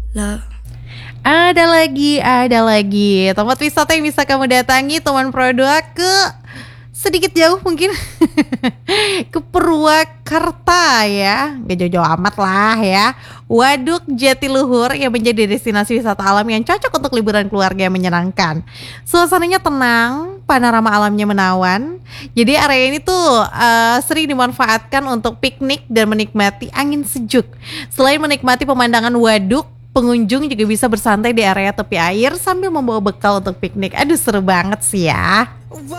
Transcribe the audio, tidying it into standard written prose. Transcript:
Love. Ada lagi tempat wisata yang bisa kamu datangi teman Pro2 ke sedikit jauh mungkin ke Purwakarta ya, gak jauh-jauh amat lah ya. Waduk Jatiluhur yang menjadi destinasi wisata alam yang cocok untuk liburan keluarga yang menyenangkan. Suasananya tenang, panorama alamnya menawan. Jadi area ini tuh sering dimanfaatkan untuk piknik dan menikmati angin sejuk. Selain menikmati pemandangan waduk, pengunjung juga bisa bersantai di area tepi air sambil membawa bekal untuk piknik. Aduh seru banget sih ya.